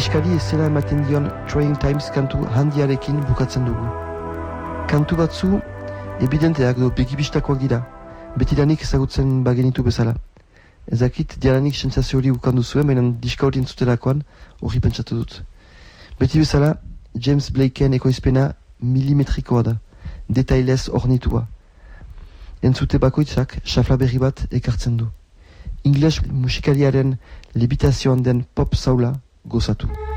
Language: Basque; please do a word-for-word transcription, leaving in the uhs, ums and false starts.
diskari ezela ematen dion Train Times kantu handiarekin bukatzen dugu. Kantu batzu evidenteak do begibistakoak dira, betidanik ezagutzen bagenitu bezala. Ezakit diaranik sentsazio hori ukandu zuen, baina diska hori entzuterakoan hori pentsatu dut. Beti bezala, James Blakeen ekoizpena milimetrikoa da, detailez ornitua. Entzute bakoitzak xafla berri bat ekartzen du. Ingles musikariaren libitazioan den pop saula gozatu.